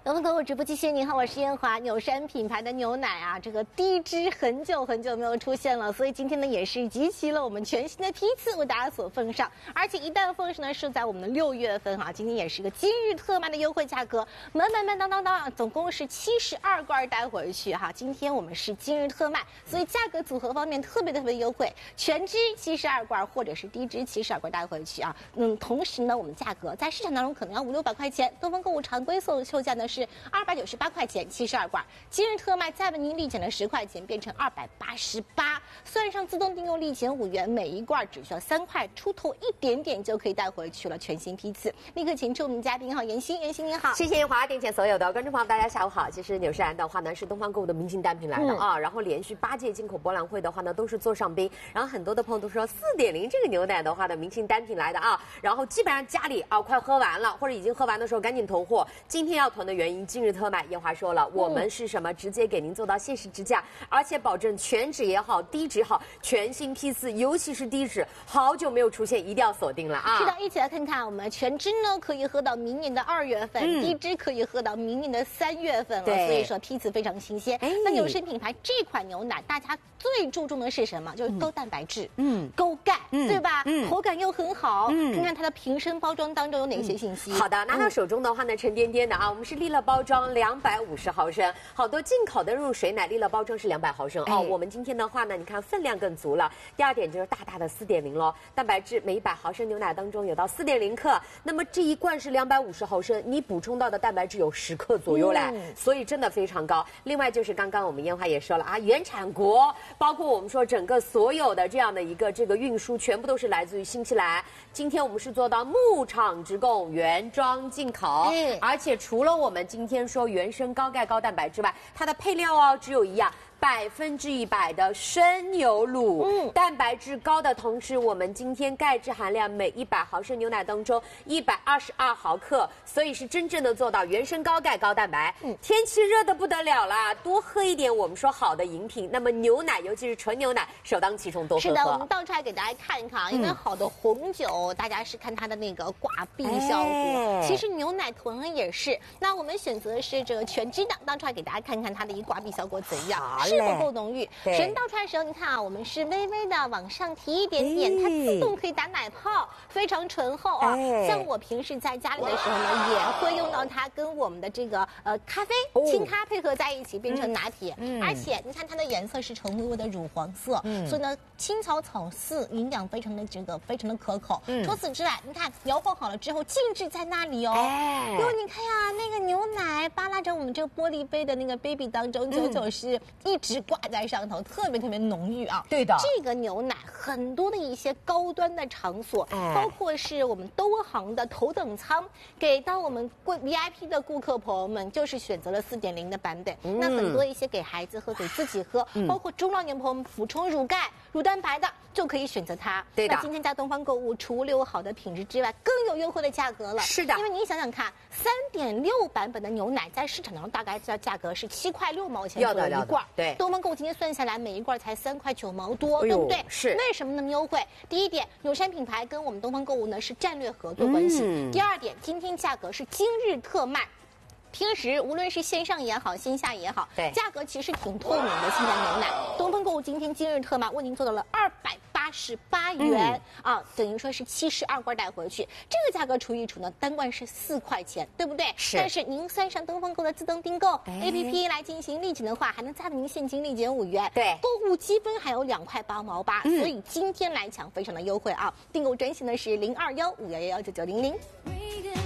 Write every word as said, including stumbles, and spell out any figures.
东方购物直播继续，您好，我是燕华。纽山品牌的牛奶啊，这个低脂很久很久没有出现了，所以今天呢也是集齐了我们全新的批次为大家所奉上，而且一旦奉上呢是在我们的六月份啊，今天也是一个今日特卖的优惠价格，满满满当当当，总共是七十二罐带回去哈。今天我们是今日特卖，所以价格组合方面特别特别优惠，全脂七十二罐或者是低脂七十二罐带回去啊。嗯，同时呢，我们价格在市场当中可能要五六百块钱，东方购物常规售售价呢是二百九十八块钱，七十二罐。今日特卖再为您立减了十块钱，变成二百八十八，算上自动订购立减五元，每一罐只需要三块出头一点点就可以带回去了，全新批次。立刻请出我们嘉宾哈，妍希，妍希您好， 谢谢华店前所有的观众朋友，大家下午好。其实纽山的话呢，是东方购物的明星单品来的、嗯、啊，然后连续八届进口博览会的话呢，都是座上宾。然后很多的朋友都说四点零这个牛奶的话呢，明星单品来的啊，然后基本上家里啊快喝完了，或者已经喝完的时候赶紧囤货。今天要囤的原因，今日特卖，燕华说了，我们是什么？直接给您做到限时直价，而且保证全脂也好，低脂好，全新批次，尤其是低脂，好久没有出现，一定要锁定了啊！ 是的，一起来看看我们全脂呢可以喝到明年的二月份，嗯、低脂可以喝到明年的三月份了，所以说批次非常新鲜。哎，那纽森品牌这款牛奶，大家最注重的是什么？就是高蛋白质，嗯，高钙，嗯、对吧？嗯，口感又很好。嗯，看看它的瓶身包装当中有哪些信息？ 嗯、好的，拿到手中的话呢，沉甸甸的啊，我们是利乐包装两百五十毫升，好多进口的入水奶利乐包装是两百毫升哦。哎、我们今天的话呢，你看分量更足了。第二点就是大大的四点零咯，蛋白质每一百毫升牛奶当中有到四点零克，那么这一罐是两百五十毫升，你补充到的蛋白质有十克左右嘞，嗯、所以真的非常高。另外就是刚刚我们燕华也说了啊，原产国包括我们说整个所有的这样的一个这个运输，全部都是来自于新西兰。今天我们是做到牧场直供，原装进口，嗯、而且除了我们今天说原生高钙高蛋白之外，它的配料哦只有一样。百分之一百的生牛乳，嗯，蛋白质高的同时，我们今天钙质含量每一百毫升牛奶当中一百二十二毫克，所以是真正的做到原生高钙高蛋白。嗯，天气热的不得了啦，多喝一点我们说好的饮品，那么牛奶尤其是纯牛奶首当其冲，多喝喝。 是的，我们倒出来给大家看一看啊，因为好的红酒，嗯、大家是看它的那个挂壁效果，哎、其实牛奶同样也是。那我们选择的是这个全脂的，倒出来给大家看看它的一个挂壁效果怎样。是否够浓郁？神倒出来的时候，你看啊，我们是微微的往上提一点点，它自动可以打奶泡，非常醇厚啊。像我平时在家里的时候呢，也会用到它，跟我们的这个呃咖啡、清咖配合在一起，变成拿铁。嗯，而且你看它的颜色是呈微微的乳黄色，嗯，所以呢，青草草饲，营养非常的这个非常的可口。嗯，除此之外，你看摇晃好了之后，静置在那里哦。哎，因为你看呀，那个牛奶扒拉着我们这个玻璃杯的那个 baby 当中，久久是一直挂在上头，特别特别浓郁啊！对的，这个牛奶很多的一些高端的场所，哎、包括是我们东航的头等舱，给到我们贵 V I P 的顾客朋友们，就是选择了四点零的版本。嗯、那很多一些给孩子喝、给自己喝，嗯、包括中老年朋友们补充乳钙、乳蛋白的，就可以选择它。对的。那今天在东方购物，除了有好的品质之外，更有优惠的价格了。是的，因为您想想看，三点六版本的牛奶在市场上大概在价格是七块六毛钱左右一罐。对，东方购物今天算下来，每一罐才三块九毛多，哎、对不对？是。为什么那么优惠？第一点，纽山品牌跟我们东方购物呢是战略合作关系。嗯、第二点，今天价格是今日特卖。平时无论是线上也好，线下也好，对，价格其实挺透明的。现在牛奶，东方购物今天今日特卖为您做到了二百八十八元、嗯、啊，等于说是七十二罐带回去。这个价格除一除呢，单罐是四块钱，对不对？是。但是您算上东方购的自动订购、哎、A P P 来进行立减的话，还能再为您现金立减五元。对，购物积分还有两块八毛八，所以今天来抢非常的优惠啊！订购专线呢是零二幺五幺幺幺九九零零。